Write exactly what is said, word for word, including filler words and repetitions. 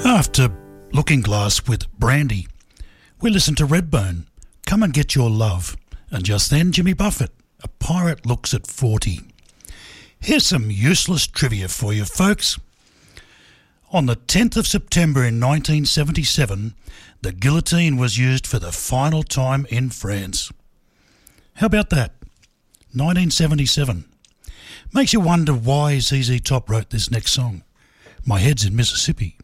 After Looking Glass with Brandy, we listened to Redbone, Come and Get Your Love, and just then Jimmy Buffett, A Pirate Looks at forty. Here's some useless trivia for you folks. On the tenth of September in nineteen seventy-seven, the guillotine was used for the final time in France. How about that? nineteen seventy-seven. Makes you wonder why Z Z Top wrote this next song. My Head's in Mississippi.